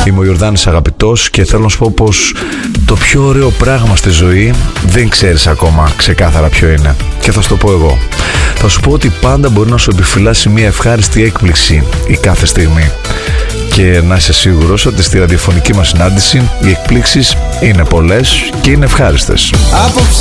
Είμαι ο Ιορδάνης Αγαπητός και θέλω να σου πω πως το πιο ωραίο πράγμα στη ζωή δεν ξέρεις ακόμα ξεκάθαρα ποιο είναι. Και θα σου το πω εγώ. Θα σου πω ότι πάντα μπορεί να σου επιφυλάσει μια ευχάριστη έκπληξη η κάθε στιγμή. Και να είσαι σίγουρος ότι στη ραδιοφωνική μας συνάντηση οι εκπλήξεις είναι πολλές και είναι ευχάριστες.